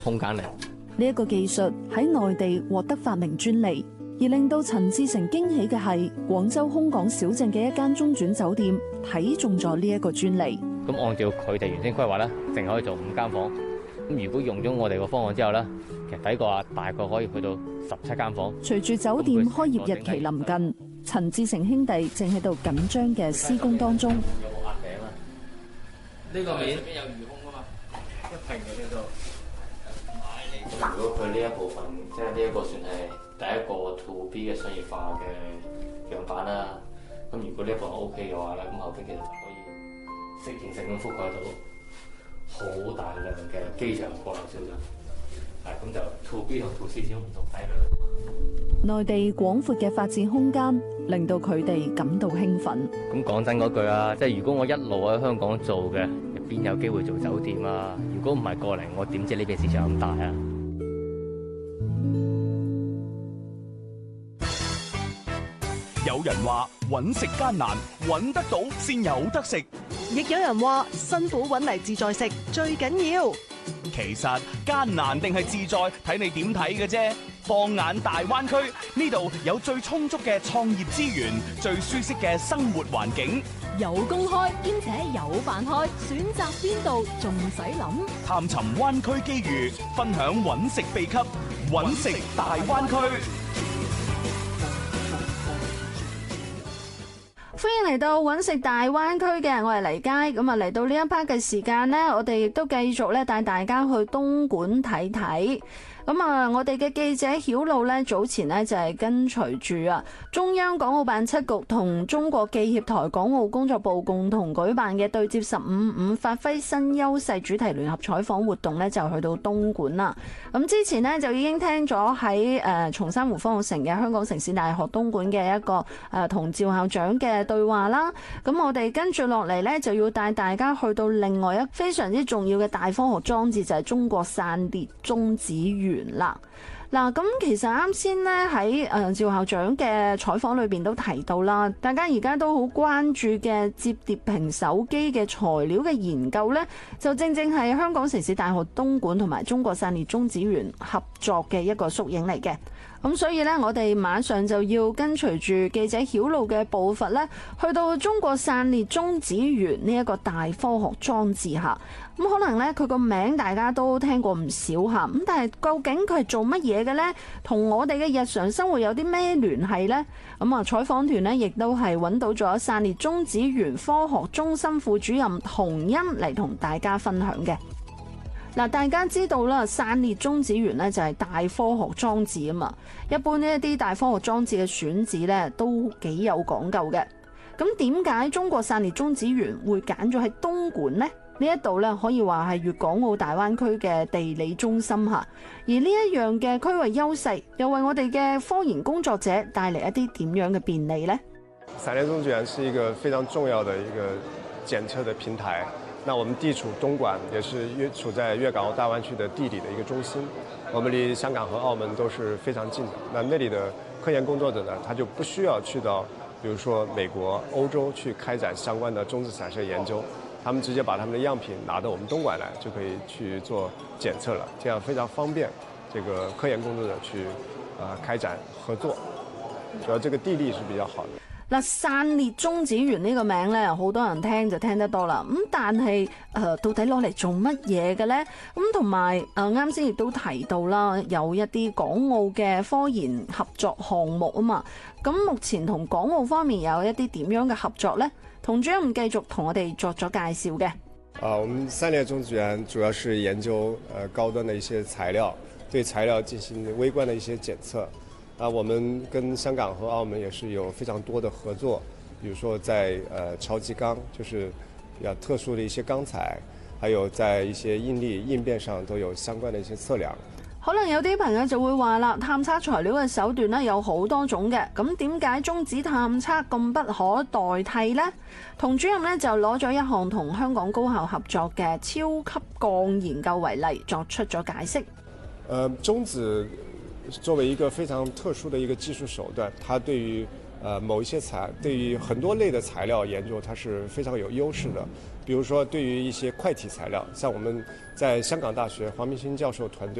空間嚟。 呢一個技術喺內地獲得發明專利，而令到陳志成驚喜嘅係，廣州空港小鎮嘅一間中轉酒店睇中咗呢一個專利。 咁按照佢哋原先規劃咧，淨可以做5間房。咁如果用咗我哋個方案之後咧，其實抵過啊，大概可以去到17間房。 隨住酒店開業日期臨近，陳志成兄弟正喺度緊張嘅施工當中。 有冇壓頂啊？呢個面有魚空噶嘛？一平嘅呢度。如果佢呢一部分，即係呢一個算係第一個 to B 嘅商業化嘅樣板啦。咁如果呢一部分 OK 嘅話咧，咁後邊其實就可以適應性咁覆蓋到好大量嘅機場過流小鎮。係咁就 to B 同 to C 先唔同體量。 內地廣闊嘅發展空間令到佢哋感到興奮。 咁講真嗰句啊，即係如果我一路喺香港做嘅，邊有機會做酒店啊？如果唔係過嚟，我點知呢邊市場咁大啊？ 有人話揾食艱難，揾得到先有得食； 亦有人話辛苦揾嚟自在食最緊要。 其實艱難定係自在，睇你點睇嘅啫。放眼大灣區，呢度有最充足嘅創業資源，最舒適嘅生活環境， 有工開兼且有飯開，選擇邊度仲使諗？ 探尋灣區機遇，分享揾食秘笈，揾食大灣區。 歡迎嚟到揾食大灣區嘅，我係黎佳。咁啊，嚟到呢一 part 嘅時間呢，我哋亦都繼續咧帶大家去東莞睇睇。咁啊，我哋嘅記者曉露咧，早前呢就係跟隨住啊中央港澳辦7局同中國記協台港澳工作部共同舉辦嘅對接15.5發揮新優勢主題聯合採訪活動咧，就去到東莞啦。咁之前呢，就已經聽咗喺松山湖科學城嘅香港城市大學東莞嘅一個同趙校長嘅對話啦。咁我哋跟住落嚟呢，就要帶大家去到另外一非常之重要嘅大科學裝置，就係中國散裂中子源啦。嗱，咁其實啱先咧喺趙校長嘅採訪裏邊都提到啦，大家而家都好關注嘅摺疊屏手機嘅材料嘅研究咧，就正正係香港城市大學東莞同埋中國散裂中子源合作嘅一個縮影嚟嘅。咁所以咧，我哋馬上就要跟隨住記者曉露嘅步伐咧，去到中國散裂中子源呢一個大科學裝置下。咁可能咧，佢個名大家都聽過唔少嚇，咁但係究竟佢係做乜嘢嘅呢？同我哋嘅日常生活有啲咩聯繫呢？咁啊，採訪團呢亦都係揾到咗散裂中子源科學中心副主任洪欣嚟同大家分享嘅。嗱，大家知道啦，散裂中子源咧就係大科學裝置啊嘛。一般呢一啲大科學裝置嘅選址咧都幾有講究嘅。咁點解中國散裂中子源會揀咗喺東莞呢？呢一度咧可以話係粵港澳大灣區嘅地理中心嚇。而呢一樣嘅區域優勢，又為我哋嘅科研工作者帶嚟一啲點樣嘅便利呢？ 散裂中子源是一個非常重要的一個檢測的平台。那我們地處東莞，也是處在粵港澳大灣區的地理的一個中心，我們離香港和澳門都是非常近的。那裡的科研工作者呢，他就不需要去到，比如說美國、歐洲去開展相關的中子散射研究，他們直接把他們的樣品拿到我們東莞來，就可以去做檢測了，這樣非常方便這個科研工作者去開展合作。主要這個地利是比較好的。 嗱，散裂中子源呢個名咧，好多人聽就聽得多啦。咁但係到底攞嚟做乜嘢嘅咧？咁同埋啱先亦都提到啦，有一啲港澳嘅科研合作項目啊嘛。咁目前同港澳方面有一啲點樣嘅合作咧？童主任繼續同我哋作咗介紹嘅。 我們散裂中子源主要是研究高端的一些材料，對材料進行微觀的一些檢測。我們跟香港和澳門也是有非常多的合作，比如說在超級鋼，就是比較特殊的一些鋼材，還有在一些應力應變上都有相關的一些測量。 可能有啲朋友就會話啦，探測材料嘅手段咧有好多種嘅，咁點解中子探測咁不可代替呢？童主任咧就攞咗一項同香港高校合作嘅超級鋼研究為例，作出咗解釋。 中子作為一個非常特殊的一個技術手段，它對於某一些对于很多类的材料研究，它是非常有优势的。比如说，对于一些快体材料，像我们在香港大学黄明星教授团队。